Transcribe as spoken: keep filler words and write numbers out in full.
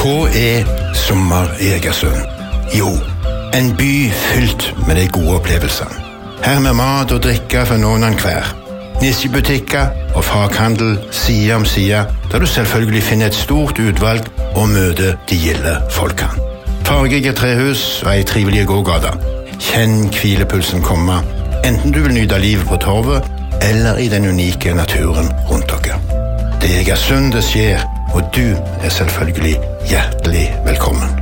Hva er sommer i Egersund? Jo, en by fylt med de gode opplevelsene. Her med mat og drikke for noen enn hver. Nisjebutikker og faghandel side om side, der du selvfølgelig finner et stort utvalg og møter de gilde folkene. Fargige trehus og ei trivelig gågata. Kjenn hvilepulsen komme, enten du vil nyte livet på torvet, eller i den unike naturen rundt dere. Det er Egersund det skjer, og du er selvfølgelig hjertelig velkommen.